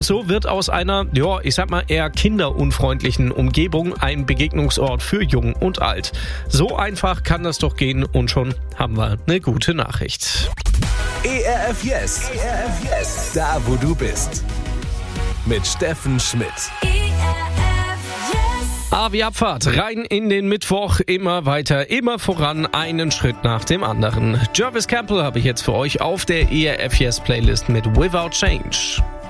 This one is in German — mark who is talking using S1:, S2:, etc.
S1: So wird aus einer, eher kinderunfreundlichen Umgebung ein Begegnungsort für Jung und Alt. So einfach kann das doch gehen und schon haben wir eine gute Nachricht.
S2: ERF Yes. Da, wo du bist. Mit Steffen Schmidt.
S1: Wie Abfahrt, rein in den Mittwoch, immer weiter, immer voran, einen Schritt nach dem anderen. Jarvis Campbell habe ich jetzt für euch auf der ERF Yes Playlist mit Without Change.